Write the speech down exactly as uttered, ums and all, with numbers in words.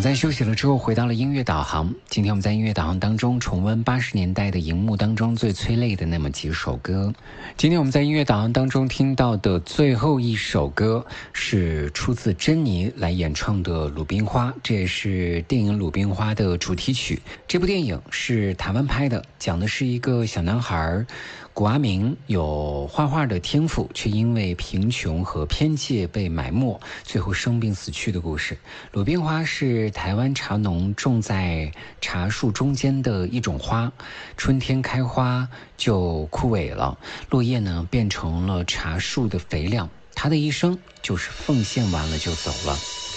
在休息了之后回到了音乐导航，今天我们在音乐导航当中重温八十年代的荧幕当中最催泪的那么几首歌。今天我们在音乐导航当中听到的最后一首歌是出自珍妮来演唱的《鲁冰花》，这也是电影《鲁冰花》的主题曲。这部电影是台湾拍的，讲的是一个小男孩谷阿明有画画的天赋，却因为贫穷和偏见被埋没，最后生病死去的故事。鲁冰花是台湾茶农种在茶树中间的一种花，春天开花就枯萎了，落叶呢变成了茶树的肥料，他的一生就是奉献完了就走了。